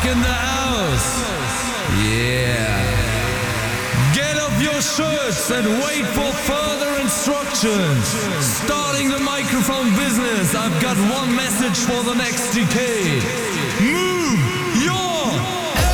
in the house. Yeah. Get off your shirts and wait for further instructions. Starting the microphone business, I've got one message for the next decade.